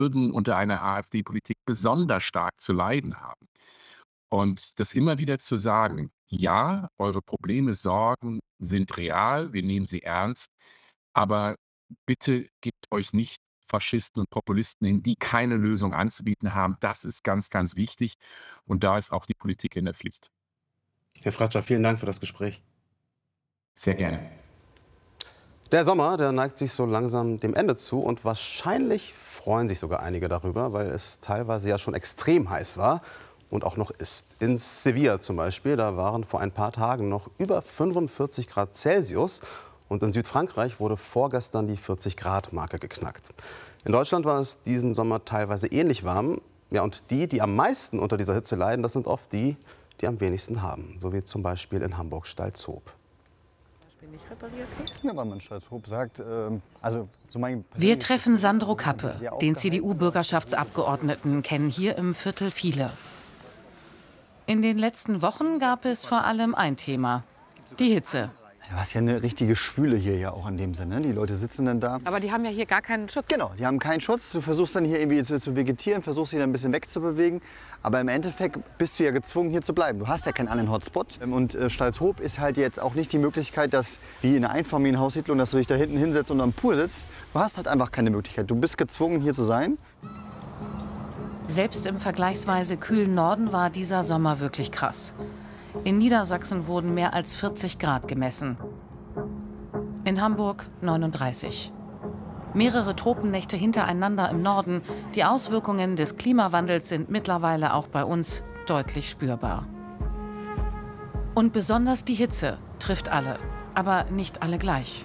würden unter einer AfD-Politik besonders stark zu leiden haben. Und das immer wieder zu sagen: „Ja, eure Probleme, Sorgen sind real, wir nehmen sie ernst, aber bitte gebt euch nicht Faschisten und Populisten hin, die keine Lösung anzubieten haben." Das ist ganz, ganz wichtig und da ist auch die Politik in der Pflicht. Herr Fratscher, vielen Dank für das Gespräch. Sehr gerne. Der Sommer, der neigt sich so langsam dem Ende zu und wahrscheinlich freuen sich sogar einige darüber, weil es teilweise ja schon extrem heiß war und auch noch ist. In Sevilla zum Beispiel, da waren vor ein paar Tagen noch über 45 Grad Celsius und in Südfrankreich wurde vorgestern die 40-Grad-Marke geknackt. In Deutschland war es diesen Sommer teilweise ähnlich warm. Ja, und die am meisten unter dieser Hitze leiden, das sind oft die am wenigsten haben. So wie zum Beispiel in Hamburg-Stalzhoop. Ja, weil man Stalzhoop sagt, Wir treffen Sandro Kappe, den CDU-Bürgerschaftsabgeordneten, kennen hier im Viertel viele. In den letzten Wochen gab es vor allem ein Thema: die Hitze. Du hast ja eine richtige Schwüle hier ja auch in dem Sinne. Die Leute sitzen dann da. Aber die haben ja hier gar keinen Schutz. Genau, die haben keinen Schutz. Du versuchst dann hier irgendwie zu vegetieren, versuchst dich dann ein bisschen wegzubewegen. Aber im Endeffekt bist du ja gezwungen, hier zu bleiben. Du hast ja keinen anderen Hotspot. Und Stalzhoop ist halt jetzt auch nicht die Möglichkeit, dass, wie in einer Einfamilienhaussiedlung, dass du dich da hinten hinsetzt und am Pool sitzt. Du hast halt einfach keine Möglichkeit. Du bist gezwungen, hier zu sein. Selbst im vergleichsweise kühlen Norden war dieser Sommer wirklich krass. In Niedersachsen wurden mehr als 40 Grad gemessen. In Hamburg 39. Mehrere Tropennächte hintereinander im Norden. Die Auswirkungen des Klimawandels sind mittlerweile auch bei uns deutlich spürbar. Und besonders die Hitze trifft alle, aber nicht alle gleich.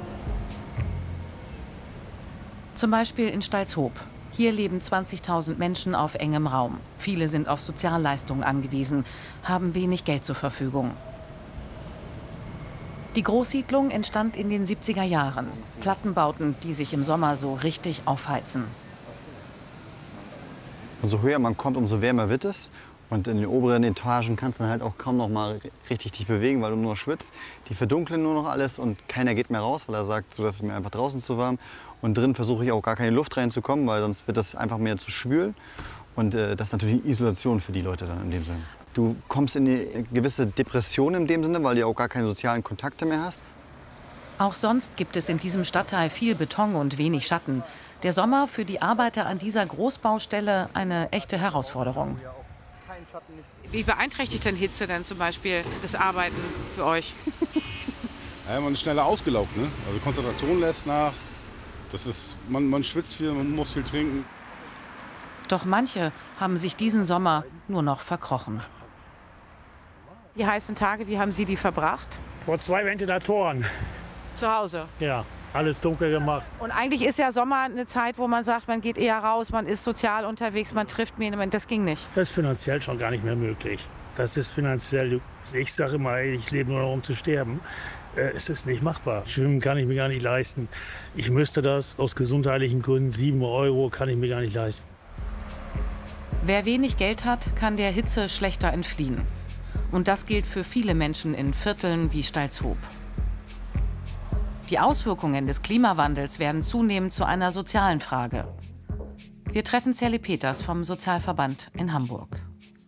Zum Beispiel in Stalzhoop. Hier leben 20.000 Menschen auf engem Raum. Viele sind auf Sozialleistungen angewiesen, haben wenig Geld zur Verfügung. Die Großsiedlung entstand in den 70er Jahren. Plattenbauten, die sich im Sommer so richtig aufheizen. Und so höher man kommt, umso wärmer wird es. Und in den oberen Etagen kannst du dann halt auch kaum noch mal richtig dich bewegen, weil du nur noch schwitzt. Die verdunkeln nur noch alles und keiner geht mehr raus, weil er sagt, so, das ist mir einfach draußen zu warm. Und drin versuche ich auch gar keine Luft reinzukommen, weil sonst wird das einfach mehr zu schwül. Und das ist natürlich Isolation für die Leute dann in dem Sinne. Du kommst in eine gewisse Depression in dem Sinne, weil du auch gar keine sozialen Kontakte mehr hast. Auch sonst gibt es in diesem Stadtteil viel Beton und wenig Schatten. Der Sommer für die Arbeiter an dieser Großbaustelle eine echte Herausforderung. Wie beeinträchtigt denn Hitze denn zum Beispiel das Arbeiten für euch? Ja, man ist schneller ausgelaugt, ne? Also die Konzentration lässt nach. Man schwitzt viel, man muss viel trinken. Doch manche haben sich diesen Sommer nur noch verkrochen. Die heißen Tage, wie haben Sie die verbracht? Vor 2 Ventilatoren. Zu Hause. Ja, alles dunkel gemacht. Und eigentlich ist ja Sommer eine Zeit, wo man sagt, man geht eher raus, man ist sozial unterwegs, man trifft jemanden. Das ging nicht. Das ist finanziell schon gar nicht mehr möglich. Das ist finanziell, ich sage immer, ich lebe nur noch, um zu sterben. Es ist nicht machbar. Schwimmen kann ich mir gar nicht leisten. Ich müsste das aus gesundheitlichen Gründen, 7 € kann ich mir gar nicht leisten. Wer wenig Geld hat, kann der Hitze schlechter entfliehen. Und das gilt für viele Menschen in Vierteln wie Stalzhoop. Die Auswirkungen des Klimawandels werden zunehmend zu einer sozialen Frage. Wir treffen Sally Peters vom Sozialverband in Hamburg.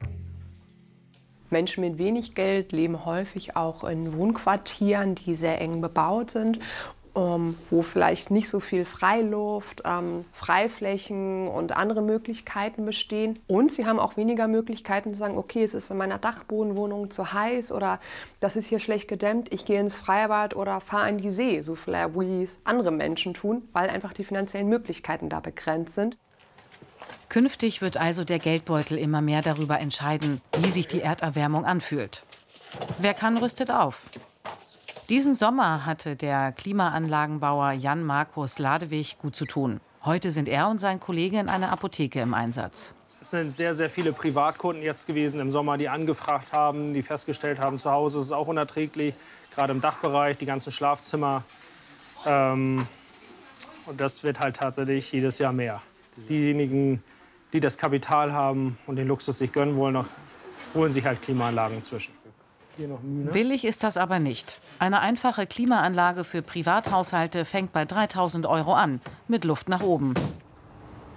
Menschen mit wenig Geld leben häufig auch in Wohnquartieren, die sehr eng bebaut sind, wo vielleicht nicht so viel Freiluft, Freiflächen und andere Möglichkeiten bestehen. Und sie haben auch weniger Möglichkeiten zu sagen, okay, es ist in meiner Dachbodenwohnung zu heiß oder das ist hier schlecht gedämmt, ich gehe ins Freibad oder fahre an die See, so vielleicht wie es andere Menschen tun, weil einfach die finanziellen Möglichkeiten da begrenzt sind. Künftig wird also der Geldbeutel immer mehr darüber entscheiden, wie sich die Erderwärmung anfühlt. Wer kann, rüstet auf. Diesen Sommer hatte der Klimaanlagenbauer Jan Markus Ladewig gut zu tun. Heute sind er und sein Kollege in einer Apotheke im Einsatz. Es sind sehr, sehr viele Privatkunden jetzt gewesen im Sommer, die angefragt haben, die festgestellt haben, zu Hause ist es auch unerträglich, gerade im Dachbereich, die ganzen Schlafzimmer. Und das wird halt tatsächlich jedes Jahr mehr. Diejenigen, die das Kapital haben und den Luxus sich gönnen wollen, holen sich halt Klimaanlagen inzwischen. Hier noch Mühe. Billig ist das aber nicht. Eine einfache Klimaanlage für Privathaushalte fängt bei 3.000 € an, mit Luft nach oben.